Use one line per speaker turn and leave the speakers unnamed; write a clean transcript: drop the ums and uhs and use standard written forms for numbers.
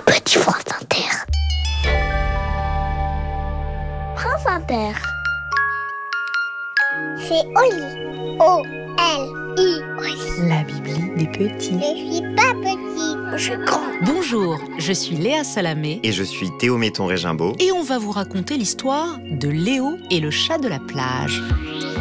Petit France Inter. France Inter. C'est Oli. O-L-I.
La Bibli des petits.
Je suis pas petit, je suis grand.
Bonjour, je suis Léa Salamé
Et je suis Théo Méton Régimbaud.
et on va vous raconter l'histoire de Léo et le chat de la plage.